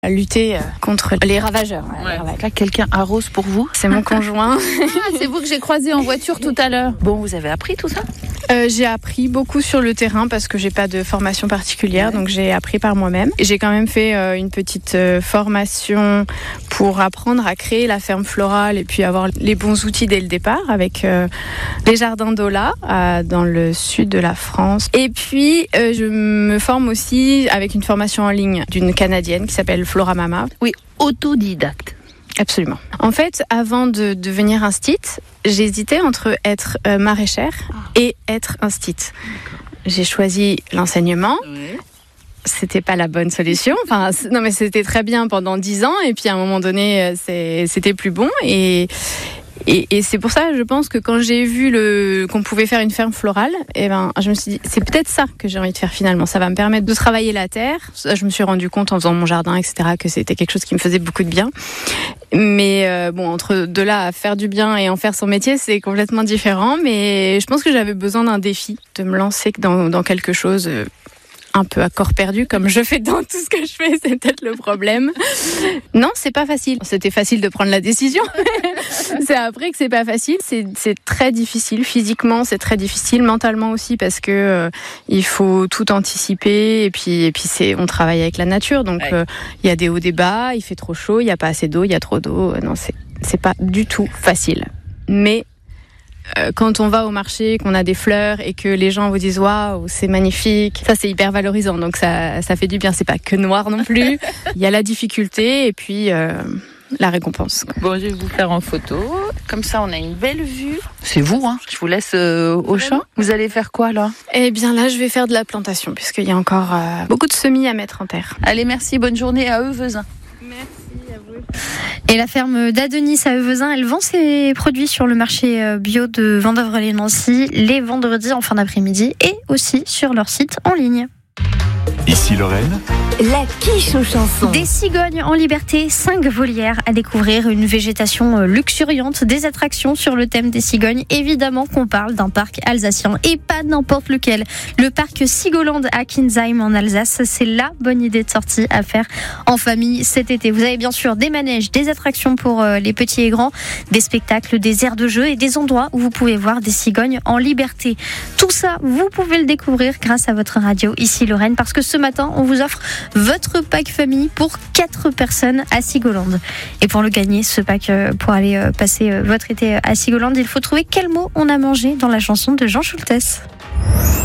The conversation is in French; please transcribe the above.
lutter contre les ravageurs. Ouais. Là, quelqu'un arrose pour vous? C'est mon conjoint. C'est vous que j'ai croisé en voiture tout à l'heure. Bon, vous avez appris tout ça? J'ai appris beaucoup sur le terrain parce que j'ai pas de formation particulière, donc j'ai appris par moi-même. J'ai quand même fait une petite formation pour apprendre à créer la ferme florale et puis avoir les bons outils dès le départ avec les jardins d'Ola dans le sud de la France. Et puis je me forme aussi avec une formation en ligne d'une Canadienne qui s'appelle Flora Mama. Oui, autodidacte. Absolument. En fait, avant de devenir instite, j'hésitais entre être maraîchère et être instite. J'ai choisi l'enseignement. Oui. C'était pas la bonne solution. Enfin, non, mais c'était très bien pendant 10 ans et puis à un moment donné, c'était plus bon et c'est pour ça, je pense que quand j'ai vu qu'on pouvait faire une ferme florale, je me suis dit, c'est peut-être ça que j'ai envie de faire finalement. Ça va me permettre de travailler la terre. Je me suis rendu compte en faisant mon jardin, etc., que c'était quelque chose qui me faisait beaucoup de bien. Mais entre de là à faire du bien et en faire son métier, c'est complètement différent. Mais je pense que j'avais besoin d'un défi, de me lancer dans quelque chose un peu à corps perdu, comme je fais dans tout ce que je fais, c'est peut-être le problème. Non, c'est pas facile. C'était facile de prendre la décision. C'est après que c'est pas facile. C'est très difficile. Physiquement, c'est très difficile. Mentalement aussi, parce que il faut tout anticiper. Et puis on travaille avec la nature. Donc, il y a des hauts, des bas. Il fait trop chaud. Il y a pas assez d'eau. Il y a trop d'eau. Non, c'est pas du tout facile. Mais quand on va au marché, qu'on a des fleurs et que les gens vous disent waouh, c'est magnifique, ça c'est hyper valorisant, donc ça fait du bien. C'est pas que noir non plus. Il y a la difficulté et puis la récompense. Bon, je vais vous faire en photo. Comme ça, on a une belle vue. C'est vous, hein. Je vous laisse au champ. Vous allez faire quoi là? Eh bien là, je vais faire de la plantation puisqu'il y a encore beaucoup de semis à mettre en terre. Allez, merci. Bonne journée à Euvezin. Merci à vous. Et la ferme d'Adenis à Euvezin, elle vend ses produits sur le marché bio de Vendeuvre-les-Nancy les vendredis en fin d'après-midi et aussi sur leur site en ligne. Ici Lorraine. La quiche aux chansons. Des cigognes en liberté, 5 volières à découvrir, une végétation luxuriante, des attractions sur le thème des cigognes. Évidemment qu'on parle d'un parc alsacien et pas n'importe lequel. Le parc Sigoland à Kinsheim en Alsace, c'est la bonne idée de sortie à faire en famille cet été. Vous avez bien sûr des manèges, des attractions pour les petits et grands, des spectacles, des aires de jeu et des endroits où vous pouvez voir des cigognes en liberté. Tout ça, vous pouvez le découvrir grâce à votre radio ici Lorraine, parce que ce matin, on vous offre votre pack famille pour 4 personnes à Sigoland. Et pour le gagner, ce pack pour aller passer votre été à Sigoland, il faut trouver quel mot on a mangé dans la chanson de Jean Schultes.